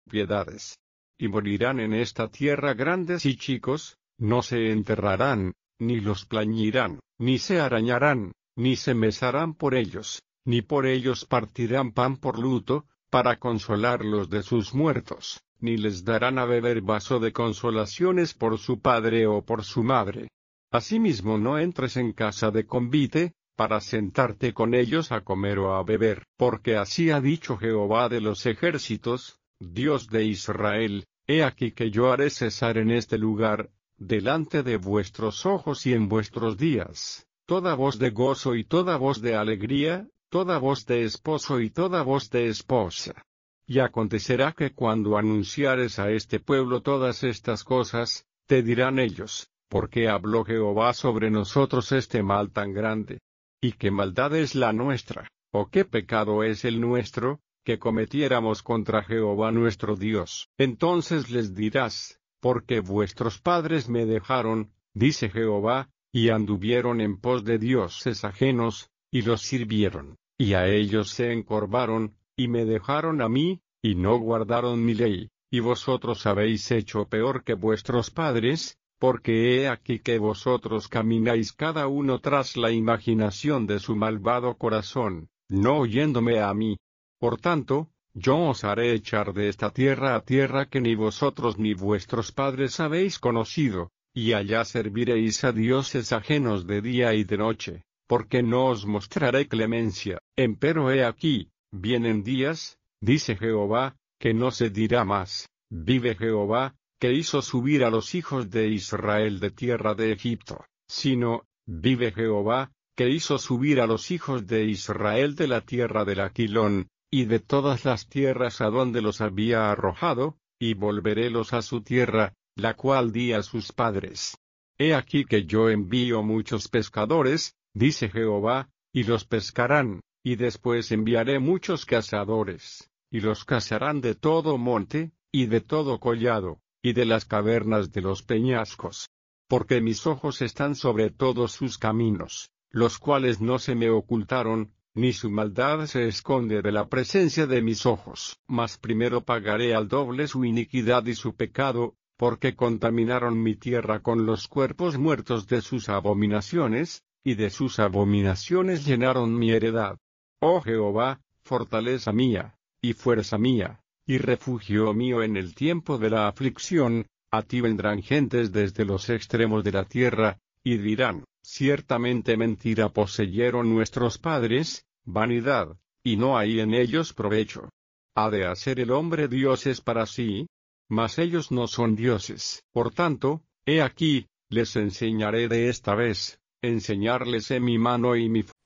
piedades. Y morirán en esta tierra grandes y chicos, no se enterrarán, ni los plañirán, ni se arañarán, ni se mesarán por ellos, ni por ellos partirán pan por luto, para consolarlos de sus muertos, ni les darán a beber vaso de consolaciones por su padre o por su madre. Asimismo no entres en casa de convite, para sentarte con ellos a comer o a beber, porque así ha dicho Jehová de los ejércitos, Dios de Israel, he aquí que yo haré cesar en este lugar, delante de vuestros ojos y en vuestros días, toda voz de gozo y toda voz de alegría, toda voz de esposo y toda voz de esposa. Y acontecerá que cuando anunciares a este pueblo todas estas cosas, te dirán ellos, ¿por qué habló Jehová sobre nosotros este mal tan grande? ¿Y qué maldad es la nuestra, o qué pecado es el nuestro, que cometiéramos contra Jehová nuestro Dios? Entonces les dirás, porque vuestros padres me dejaron, dice Jehová, y anduvieron en pos de dioses ajenos, y los sirvieron, y a ellos se encorvaron, y me dejaron a mí, y no guardaron mi ley, y vosotros habéis hecho peor que vuestros padres, porque he aquí que vosotros camináis cada uno tras la imaginación de su malvado corazón, no oyéndome a mí. Por tanto, yo os haré echar de esta tierra a tierra que ni vosotros ni vuestros padres habéis conocido, y allá serviréis a dioses ajenos de día y de noche, porque no os mostraré clemencia. Empero he aquí, vienen días, dice Jehová, que no se dirá más, vive Jehová, que hizo subir a los hijos de Israel de tierra de Egipto, sino, vive Jehová, que hizo subir a los hijos de Israel de la tierra del Aquilón, y de todas las tierras a donde los había arrojado, y volverélos a su tierra, la cual di a sus padres. He aquí que yo envío muchos pescadores, dice Jehová, y los pescarán, y después enviaré muchos cazadores, y los cazarán de todo monte, y de todo collado, y de las cavernas de los peñascos. Porque mis ojos están sobre todos sus caminos, los cuales no se me ocultaron, ni su maldad se esconde de la presencia de mis ojos. Mas primero pagaré al doble su iniquidad y su pecado, porque contaminaron mi tierra con los cuerpos muertos de sus abominaciones, y de sus abominaciones llenaron mi heredad. Oh Jehová, fortaleza mía, y fuerza mía, y refugio mío en el tiempo de la aflicción, a ti vendrán gentes desde los extremos de la tierra, y dirán, ciertamente mentira poseyeron nuestros padres, vanidad, y no hay en ellos provecho. ¿Ha de hacer el hombre dioses para sí? Mas ellos no son dioses. Por tanto, he aquí, les enseñaré de esta vez, enseñarles mi mano y mi